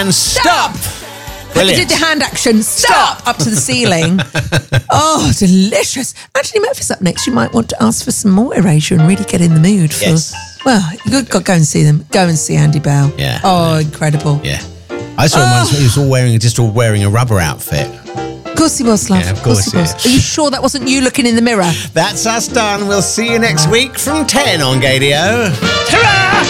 And stop! You Brilliant. did the hand action. Stop! Up to the ceiling. Oh, delicious. Anthony Murphy's up next. You might want to ask for some more Erasure and really get in the mood for... Yes. Well, you've got to go and see them. Go and see Andy Bell. Yeah. Oh, incredible. Yeah. I saw him once. He was all wearing a rubber outfit. Of course he was, love. Yeah, of course he was. he is. Are you sure that wasn't you looking in the mirror? That's us done. We'll see you next week from 10 on Gadio. Ta-ra!